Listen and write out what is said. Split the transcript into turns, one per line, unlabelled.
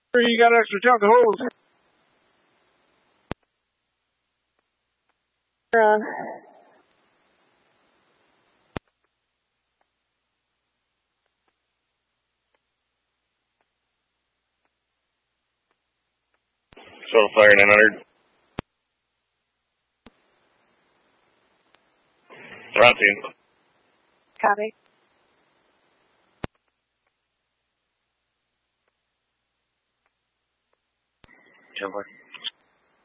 You got extra chunk of hose.
So fire 900. Round 2.
Copy.
Jump